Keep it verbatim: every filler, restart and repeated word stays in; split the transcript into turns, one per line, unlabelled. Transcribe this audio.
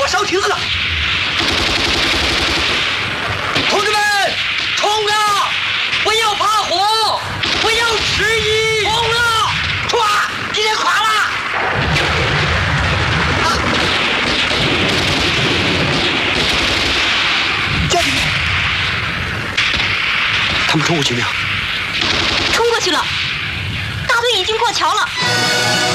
火烧停了！同志们，冲啊！不要怕火，不要迟疑，冲啊！唰，今天垮了！啊！将军，他们冲过去没有？
冲过去了，大队已经过桥了。